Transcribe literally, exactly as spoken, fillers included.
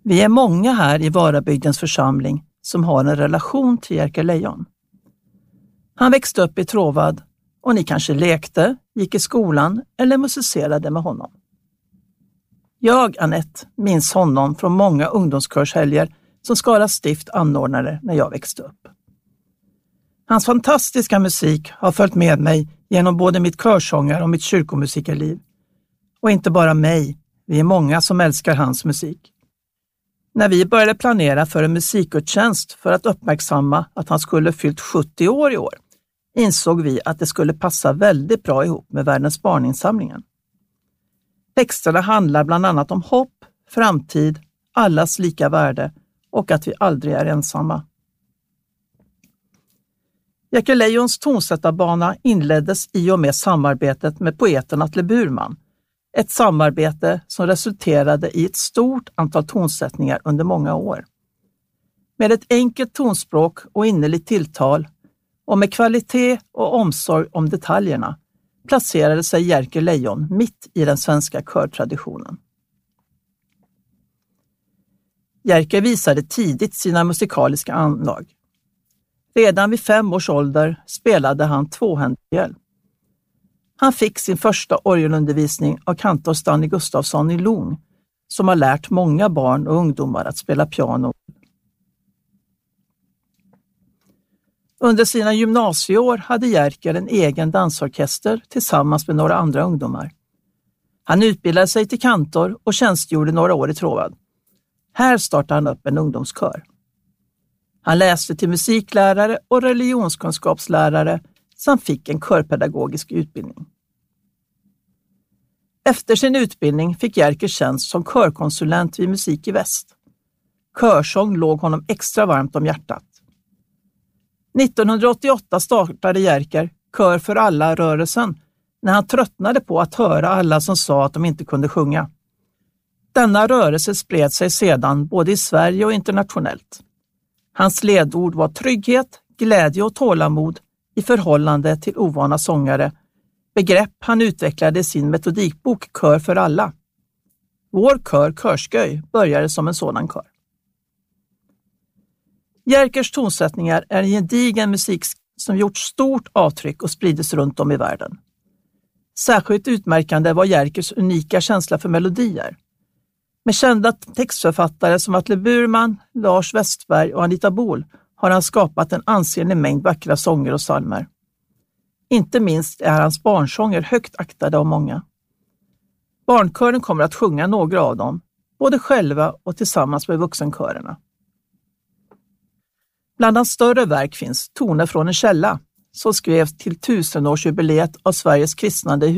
Vi är många här i Varabygdens församling som har en relation till Jerker Leijon. Han växte upp i Tråvad och ni kanske lekte, gick i skolan eller musicerade med honom. Jag, Annette, minns honom från många ungdomskörshelger som Skara stift anordnade när jag växte upp. Hans fantastiska musik har följt med mig genom både mitt körsångar och mitt kyrkomusikerliv. Och inte bara mig, vi är många som älskar hans musik. När vi började planera för en musikgudstjänst för att uppmärksamma att han skulle fyllt sjuttio år i år, insåg vi att det skulle passa väldigt bra ihop med Världens barninsamlingen. Texterna handlar bland annat om hopp, framtid, allas lika värde och att vi aldrig är ensamma. Jerker Leijons tonsättarbana inleddes i och med samarbetet med poeten Atle Burman. Ett samarbete som resulterade i ett stort antal tonsättningar under många år. Med ett enkelt tonspråk och innerligt tilltal och med kvalitet och omsorg om detaljerna placerade sig Jerker Leijon mitt i den svenska körtraditionen. Jerker visade tidigt sina musikaliska anlag. Redan vid fem års ålder spelade han tvåhändigel. Han fick sin första orgelundervisning av kantor Stanley Gustafsson i Lung, som har lärt många barn och ungdomar att spela piano. Under sina gymnasieår hade Jerker en egen dansorkester tillsammans med några andra ungdomar. Han utbildade sig till kantor och tjänstgjorde några år i Tråvad. Här startade han upp en ungdomskör. Han läste till musiklärare och religionskunskapslärare samt fick en körpedagogisk utbildning. Efter sin utbildning fick Jerker tjänst som körkonsulent vid Musik i Väst. Körsång låg honom extra varmt om hjärtat. nittonhundraåttioåtta startade Jerker Kör för alla-rörelsen när han tröttnade på att höra alla som sa att de inte kunde sjunga. Denna rörelse spred sig sedan både i Sverige och internationellt. Hans ledord var trygghet, glädje och tålamod i förhållande till ovana sångare, begrepp han utvecklade i sin metodikbok Kör för alla. Vår kör Körsköj började som en sådan kör. Jerkers tonsättningar är en gedigen musik som gjort stort avtryck och spridits runt om i världen. Särskilt utmärkande var Jerkers unika känsla för melodier. Med kända textförfattare som Atle Burman, Lars Westberg och Anita Bol har han skapat en ansenlig mängd vackra sånger och psalmer. Inte minst är hans barnsånger högt aktade av många. Barnkören kommer att sjunga några av dem, både själva och tillsammans med vuxenkörerna. Bland hans större verk finns Toner från en källa, som skrevs till tusenårsjubileet av Sveriges kristnande